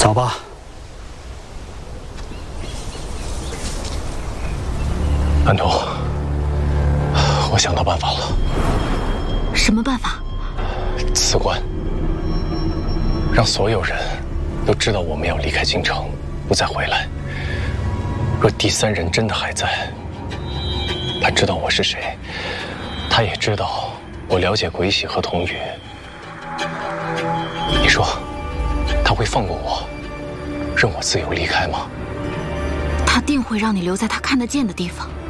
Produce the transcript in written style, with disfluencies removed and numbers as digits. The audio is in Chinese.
走吧。 安童，我想到办法了。 什么办法？ 辞官，让所有人都知道我们要离开京城，不再回来。若第三人真的还在，他知道我是谁，他也知道我了解鬼喜和童宇。你说，他会放过我，任我自由离开吗？ 他定会让你留在他看得见的地方。